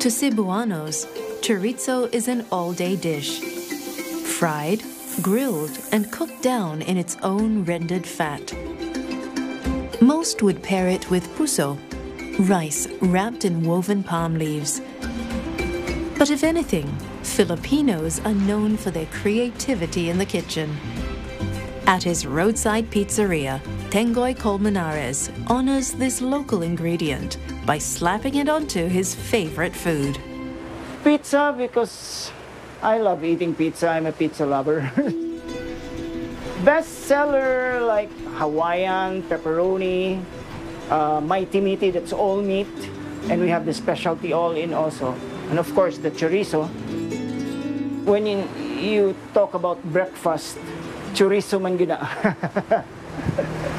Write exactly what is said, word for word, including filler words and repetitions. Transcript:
To Cebuanos, chorizo is an all-day dish. Fried, grilled, and cooked down in its own rendered fat. Most would pair it with puso, rice wrapped in woven palm leaves. But if anything, Filipinos are known for their creativity in the kitchen. At his roadside pizzeria, Tengoy Colmenares honors this local ingredient by slapping it onto his favorite food. Pizza, because I love eating pizza. I'm a pizza lover. Best seller like Hawaiian, pepperoni, uh, Mighty Meaty, that's all meat. And we have the specialty all-in also. And of course, the chorizo. When you, you talk about breakfast, chorizo man gina.